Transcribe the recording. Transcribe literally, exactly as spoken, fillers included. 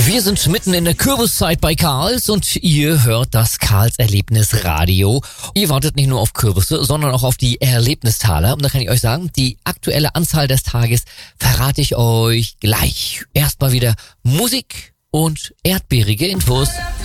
Wir sind mitten in der Kürbiszeit bei Karls und ihr hört das Karls Erlebnisradio. Ihr wartet nicht nur auf Kürbisse, sondern auch auf die Erlebnistaler. Und da kann ich euch sagen, die aktuelle Anzahl des Tages verrate ich euch gleich. Erstmal wieder Musik und erdbeerige Infos.